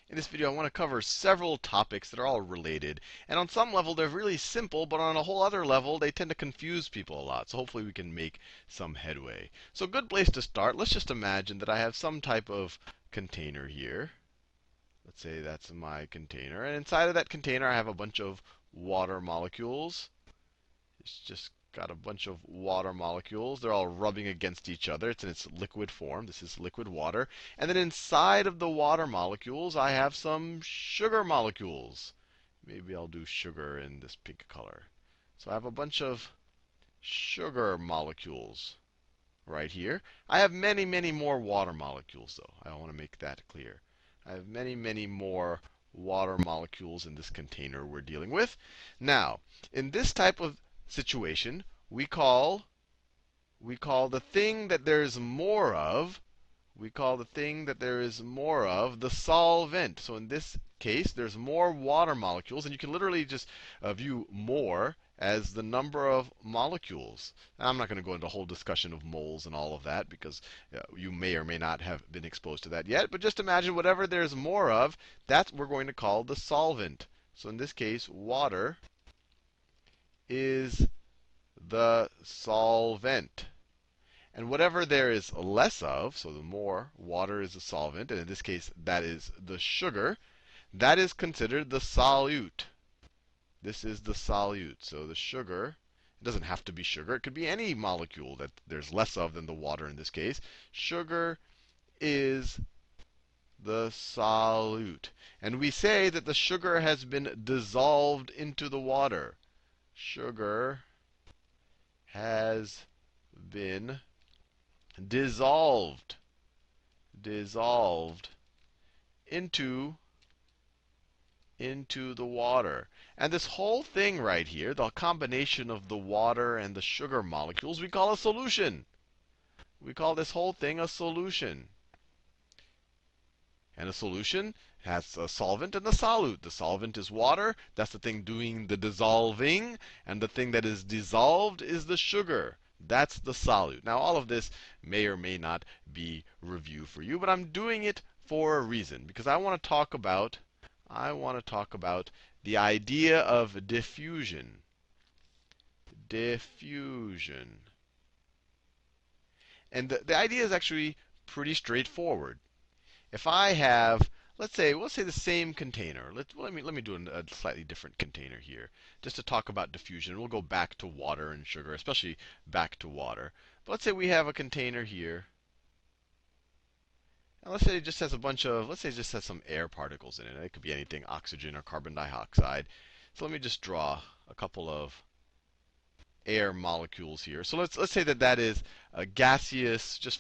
In this video, I want to cover several topics that are all related. And on some level, they're really simple, but on a whole other level, they tend to confuse people a lot. So hopefully we can make some headway. So a good place to start, let's just imagine that I have some type of container here. Let's say that's my container. And inside of that container, I have a bunch of water molecules. It's just got a bunch of water molecules. They're all rubbing against each other. It's in its liquid form. This is liquid water. And then inside of the water molecules, I have some sugar molecules. Maybe I'll do sugar in this pink color. So I have a bunch of sugar molecules right here. I have many, many more water molecules, though. I want to make that clear. I have many, many more water molecules in this container we're dealing with. Now, in this type of situation, we call the thing that there's more of, the solvent. So in this case, there's more water molecules, and you can literally just view more as the number of molecules. Now, I'm not going to go into a whole discussion of moles and all of that because you may or may not have been exposed to that yet. But just imagine whatever there's more of, that's what we're going to call the solvent. So in this case, water is the solvent. And whatever there is less of, so the more, water is the solvent, and in this case, that is the sugar, that is considered the solute. This is the solute. So the sugar, it doesn't have to be sugar. It could be any molecule that there's less of than the water in this case. Sugar is the solute. And we say that the sugar has been dissolved into the water. Sugar has been dissolved into the water. And this whole thing right here, the combination of the water and the sugar molecules, we call a solution. We call this whole thing a solution. And a solution has a solvent and a solute. The solvent is water. That's the thing doing the dissolving. And the thing that is dissolved is the sugar. That's the solute. Now, all of this may or may not be review for you, but I'm doing it for a reason. Because I want to talk about the idea of diffusion. Diffusion. And the idea is actually pretty straightforward. If I have, let's say the same container. Let me do a slightly different container here, just to talk about diffusion. We'll go back to water and sugar, especially back to water. But let's say we have a container here. And let's say it just has some air particles in it. It could be anything, oxygen or carbon dioxide. So let me just draw a couple of air molecules here. So let's say that is a gaseous, just